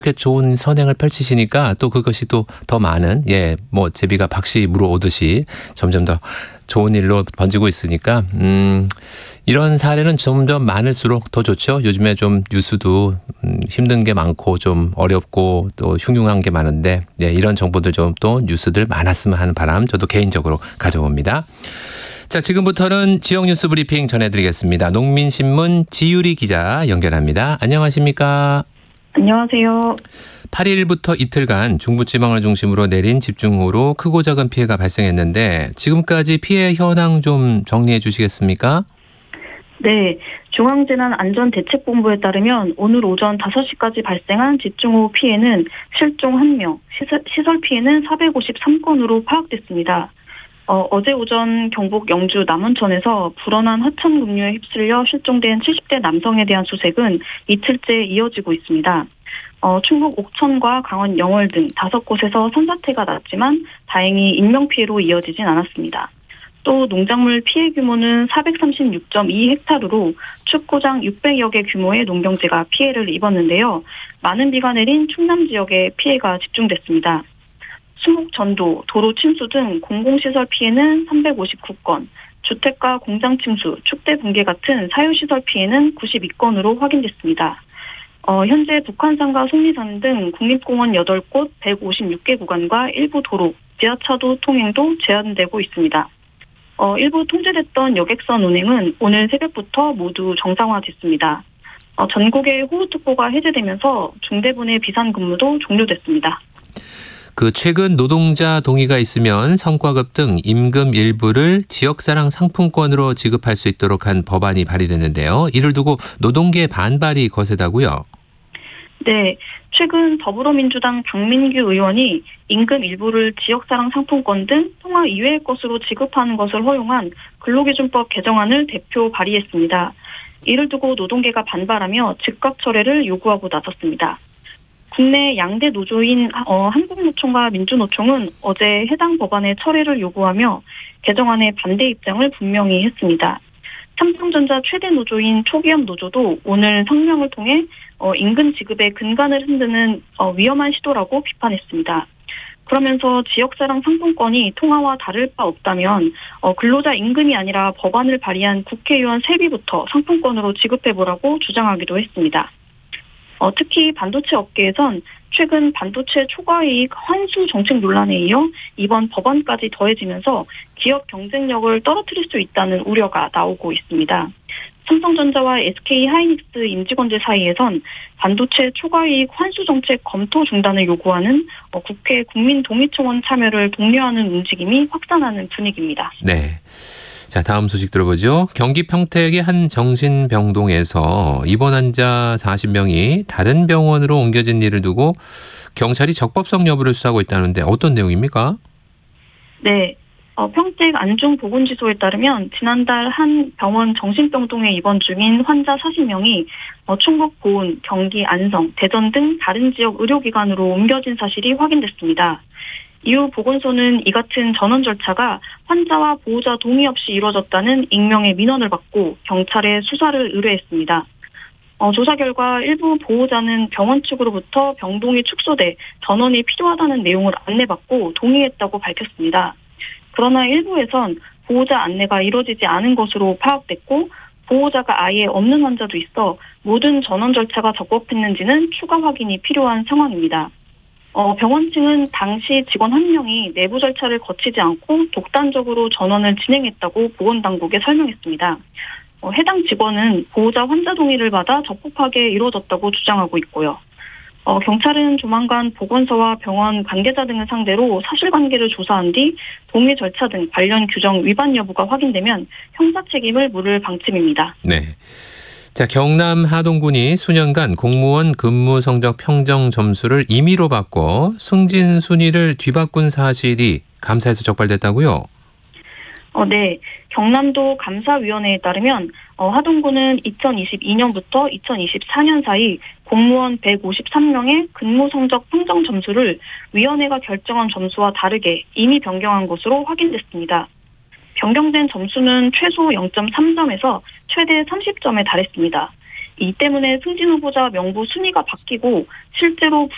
그렇게 좋은 선행을 펼치시니까 또 그것이 또 더 많은 제비가 박씨 물어오듯이 점점 더 좋은 일로 번지고 있으니까 이런 사례는 점점 많을수록 더 좋죠. 요즘에 좀 뉴스도 힘든 게 많고 좀 어렵고 또 흉흉한 게 많은데 이런 정보들 좀 또 뉴스들 많았으면 하는 바람 저도 개인적으로 가져봅니다. 자, 지금부터는 지역 뉴스 브리핑 전해드리겠습니다. 농민신문 지유리 기자 연결합니다. 안녕하십니까? 안녕하세요. 8일부터 이틀간 중부지방을 중심으로 내린 집중호우로 크고 작은 피해가 발생했는데 지금까지 피해 현황 좀 정리해 주시겠습니까? 네, 중앙재난안전대책본부에 따르면 오늘 오전 5시까지 발생한 집중호우 피해는 실종 1명, 시설 피해는 453건으로 파악됐습니다. 어제 오전 경북 영주 남원천에서 불어난 하천급류에 휩쓸려 실종된 70대 남성에 대한 수색은 이틀째 이어지고 있습니다. 충북 옥천과 강원 영월 등 5곳에서 산사태가 났지만 다행히 인명피해로 이어지진 않았습니다. 또 농작물 피해 규모는 436.2헥타르로 축구장 600여 개 규모의 농경재가 피해를 입었는데요. 많은 비가 내린 충남 지역에 피해가 집중됐습니다. 수목 전도, 도로 침수 등 공공시설 피해는 359건, 주택가 공장 침수, 축대 붕괴 같은 사유시설 피해는 92건으로 확인됐습니다. 현재 북한산과 속리산 등 국립공원 8곳 156개 구간과 일부 도로, 지하차도 통행도 제한되고 있습니다. 일부 통제됐던 여객선 운행은 오늘 새벽부터 모두 정상화됐습니다. 전국의 호우특보가 해제되면서 중대본의 비상근무도 종료됐습니다. 최근 노동자 동의가 있으면 성과급 등 임금 일부를 지역사랑 상품권으로 지급할 수 있도록 한 법안이 발의됐는데요. 이를 두고 노동계의 반발이 거세다고요? 네, 최근 더불어민주당 박민규 의원이 임금 일부를 지역사랑 상품권 등 통화 이외의 것으로 지급하는 것을 허용한 근로기준법 개정안을 대표 발의했습니다. 이를 두고 노동계가 반발하며 즉각 철회를 요구하고 나섰습니다. 국내 양대 노조인 한국노총과 민주노총은 어제 해당 법안의 철회를 요구하며 개정안의 반대 입장을 분명히 했습니다. 삼성전자 최대 노조인 초기업 노조도 오늘 성명을 통해 임금 지급의 근간을 흔드는 위험한 시도라고 비판했습니다. 그러면서 지역사랑 상품권이 통화와 다를 바 없다면 근로자 임금이 아니라 법안을 발의한 국회의원 세비부터 상품권으로 지급해보라고 주장하기도 했습니다. 특히 반도체 업계에선 최근 반도체 초과이익 환수 정책 논란에 이어 이번 법안까지 더해지면서 기업 경쟁력을 떨어뜨릴 수 있다는 우려가 나오고 있습니다. 삼성전자와 SK하이닉스 임직원들 사이에선 반도체 초과이익 환수 정책 검토 중단을 요구하는 국회 국민동의청원 참여를 독려하는 움직임이 확산하는 분위기입니다. 네. 자, 다음 소식 들어보죠. 경기 평택의 한 정신병동에서 입원 환자 40명이 다른 병원으로 옮겨진 일을 두고 경찰이 적법성 여부를 수사하고 있다는데 어떤 내용입니까? 네. 평택 안중보건지소에 따르면 지난달 한 병원 정신병동에 입원 중인 환자 40명이 충북 보은, 경기 안성, 대전 등 다른 지역 의료기관으로 옮겨진 사실이 확인됐습니다. 이후 보건소는 이 같은 전원 절차가 환자와 보호자 동의 없이 이루어졌다는 익명의 민원을 받고 경찰에 수사를 의뢰했습니다. 조사 결과 일부 보호자는 병원 측으로부터 병동이 축소돼 전원이 필요하다는 내용을 안내받고 동의했다고 밝혔습니다. 그러나 일부에선 보호자 안내가 이루어지지 않은 것으로 파악됐고 보호자가 아예 없는 환자도 있어 모든 전원 절차가 적법했는지는 추가 확인이 필요한 상황입니다. 병원 측은 당시 직원 1명이 내부 절차를 거치지 않고 독단적으로 전원을 진행했다고 보건당국에 설명했습니다. 해당 직원은 보호자 환자 동의를 받아 적법하게 이루어졌다고 주장하고 있고요. 경찰은 조만간 보건소와 병원 관계자 등을 상대로 사실관계를 조사한 뒤 동의 절차 등 관련 규정 위반 여부가 확인되면 형사 책임을 물을 방침입니다. 네. 자, 경남 하동군이 수년간 공무원 근무 성적 평정 점수를 임의로 바꿔 승진 순위를 뒤바꾼 사실이 감사에서 적발됐다고요? 네. 경남도 감사위원회에 따르면 하동군은 2022년부터 2024년 사이 공무원 153명의 근무 성적 평정 점수를 위원회가 결정한 점수와 다르게 임의 변경한 것으로 확인됐습니다. 변경된 점수는 최소 0.3점에서 최대 30점에 달했습니다. 이 때문에 승진 후보자 명부 순위가 바뀌고 실제로